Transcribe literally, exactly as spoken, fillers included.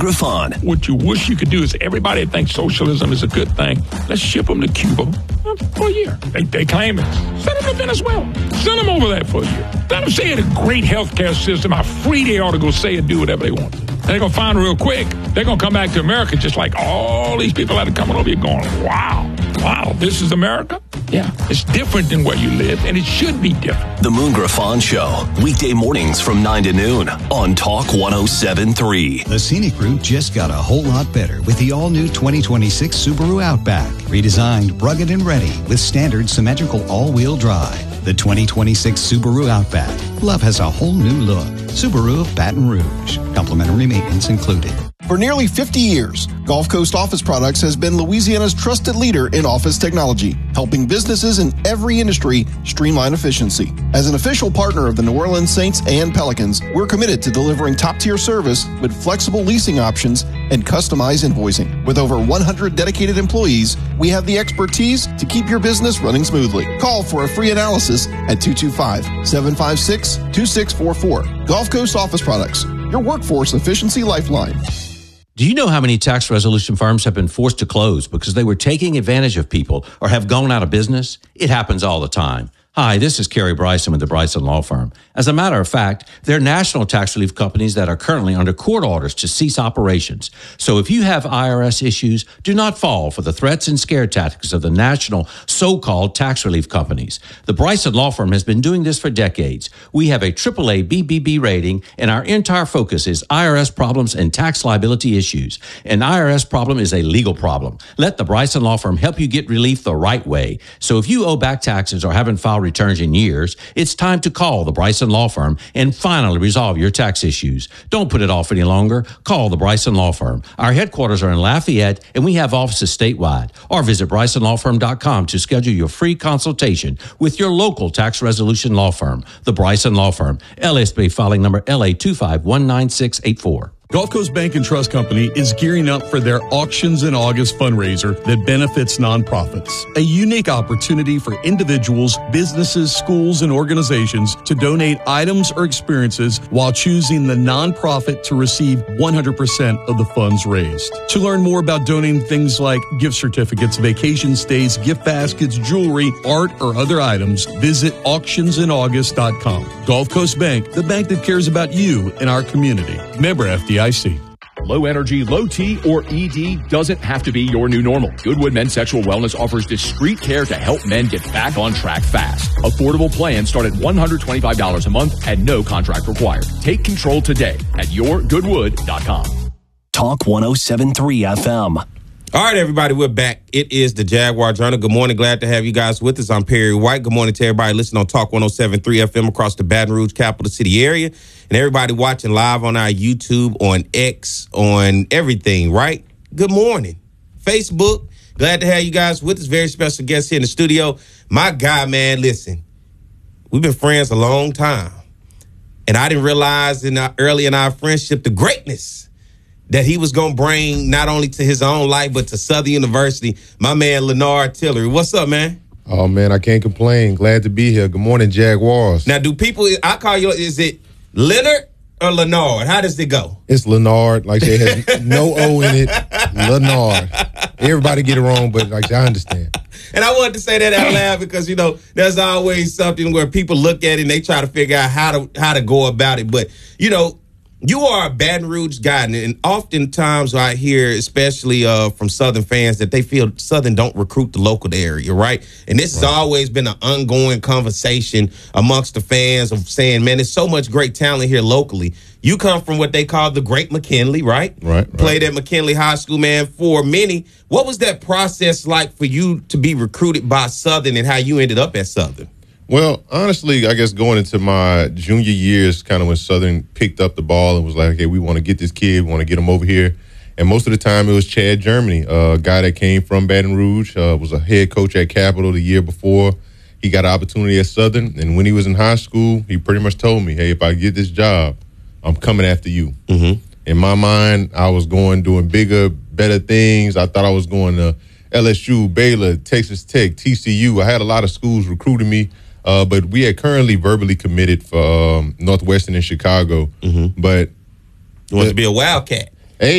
Griffon. What you wish you could do is everybody that thinks socialism is a good thing, let's ship them to Cuba for a year. They, they claim it. Send them to Venezuela. Send them over there for a year. Let them say it's a great health care system, how free they ought to go say and do whatever they want. They're going to find real quick, they're going to come back to America just like all these people that are coming over here going, wow, wow, this is America? Yeah, it's different than where you live, and it should be different. The Moon Griffon Show, weekday mornings from nine to noon on Talk one oh seven point three. The scenic route just got a whole lot better with the all-new twenty twenty-six Subaru Outback. Redesigned, rugged, and ready with standard symmetrical all-wheel drive. The twenty twenty-six Subaru Outback. Love has a whole new look. Subaru of Baton Rouge. Complimentary maintenance included. For nearly fifty years, Gulf Coast Office Products has been Louisiana's trusted leader in office technology, helping businesses in every industry streamline efficiency. As an official partner of the New Orleans Saints and Pelicans, we're committed to delivering top-tier service with flexible leasing options and customized invoicing. With over one hundred dedicated employees, we have the expertise to keep your business running smoothly. Call for a free analysis at two two five, seven five six, two six four four. Gulf Coast Office Products, your workforce efficiency lifeline. Do you know how many tax resolution firms have been forced to close because they were taking advantage of people or have gone out of business? It happens all the time. Hi, this is Kerry Bryson with the Bryson Law Firm. As a matter of fact, there are national tax relief companies that are currently under court orders to cease operations. So if you have I R S issues, do not fall for the threats and scare tactics of the national so-called tax relief companies. The Bryson Law Firm has been doing this for decades. We have a triple A B B B rating, and our entire focus is I R S problems and tax liability issues. An I R S problem is a legal problem. Let the Bryson Law Firm help you get relief the right way. So if you owe back taxes or haven't filed returns in years, it's time to call the Bryson Law Firm and finally resolve your tax issues. Don't put it off any longer. Call the Bryson Law Firm. Our headquarters are in Lafayette, and we have offices statewide. Or visit bryson law firm dot com to schedule your free consultation with your local tax resolution law firm. The Bryson Law Firm, L S B filing number L A two five one nine six eight four. Gulf Coast Bank and Trust Company is gearing up for their Auctions in August fundraiser that benefits nonprofits. A unique opportunity for individuals, businesses, schools, and organizations to donate items or experiences while choosing the nonprofit to receive one hundred percent of the funds raised. To learn more about donating things like gift certificates, vacation stays, gift baskets, jewelry, art, or other items, visit auctions in august dot com. Gulf Coast Bank, the bank that cares about you and our community. Member F D I C. Low energy, low T, or E D doesn't have to be your new normal. Goodwood Men's Sexual Wellness offers discreet care to help men get back on track fast. Affordable plans start at one hundred twenty-five dollars a month and no contract required. Take control today at your goodwood dot com. Talk one oh seven point three F M. All right, everybody, we're back. It is the Jaguar Journal. Good morning. Glad to have you guys with us. I'm Perry White. Good morning to everybody listening on Talk one oh seven point three F M across the Baton Rouge capital city area, and everybody watching live on our YouTube, on X, on everything, right? Good morning. Facebook, glad to have you guys with us. Very special guest here in the studio. My guy, man, listen, we've been friends a long time, and I didn't realize in our, early in our friendship the greatness that he was going to bring not only to his own life, but to Southern University. My man, Leonard Tillery. What's up, man? Oh, man, I can't complain. Glad to be here. Good morning, Jaguars. Now, do people, I call you, is it Leonard or Leonard? How does it go? It's Leonard. Like they have no O in it. Leonard. Everybody get it wrong, but like I understand. And I wanted to say that out loud because, you know, there's always something where people look at it and they try to figure out how to how to go about it. But, you know, you are a Baton Rouge guy, and oftentimes I hear, especially uh, from Southern fans, that they feel Southern don't recruit the local area, right? And this right. has always been an ongoing conversation amongst the fans of saying, man, there's so much great talent here locally. You come from what they call the Great McKinley, right? Right. right. Played at McKinley High School, man, for many. What was that process like for you to be recruited by Southern and how you ended up at Southern? Well, honestly, I guess going into my junior years, kind of when Southern picked up the ball and was like, okay, we want to get this kid, we want to get him over here. And most of the time it was Chad Germany, a guy that came from Baton Rouge, uh, was a head coach at Capital the year before. He got an opportunity at Southern. And when he was in high school, he pretty much told me, hey, if I get this job, I'm coming after you. Mm-hmm. In my mind, I was going doing bigger, better things. I thought I was going to L S U, Baylor, Texas Tech, T C U. I had a lot of schools recruiting me. Uh, but we had currently verbally committed for um, Northwestern in Chicago. Mm-hmm. But you want to be a Wildcat?